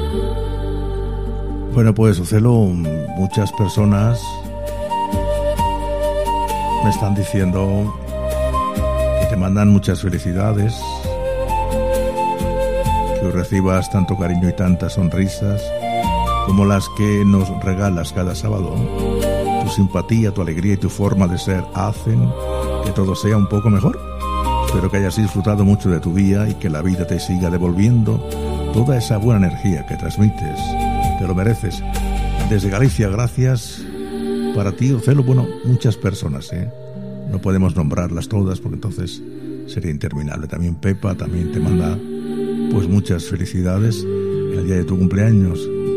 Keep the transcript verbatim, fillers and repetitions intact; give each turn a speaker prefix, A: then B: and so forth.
A: Bueno, pues Ocelo, muchas personas me están diciendo que te mandan muchas felicidades, que hoy recibas tanto cariño y tantas sonrisas como las que nos regalas cada sábado. Tu simpatía, tu alegría y tu forma de ser hacen que todo sea un poco mejor. Espero que hayas disfrutado mucho de tu día y que la vida te siga devolviendo toda esa buena energía que transmites. Te lo mereces. Desde Galicia, gracias. Para ti, Ocelo, bueno, muchas personas, ¿eh? No podemos nombrarlas todas porque entonces sería interminable. También Pepa también te manda pues muchas felicidades en el día de tu cumpleaños.